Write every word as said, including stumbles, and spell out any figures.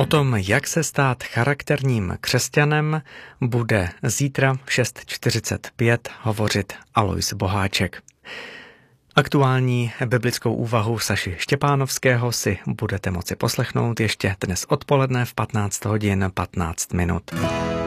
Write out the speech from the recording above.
O tom, jak se stát charakterním křesťanem, bude zítra v šest čtyřicet pět hovořit Alois Boháček. Aktuální biblickou úvahu Saši Štěpánovského si budete moci poslechnout ještě dnes odpoledne v patnáct hodin patnáct minut.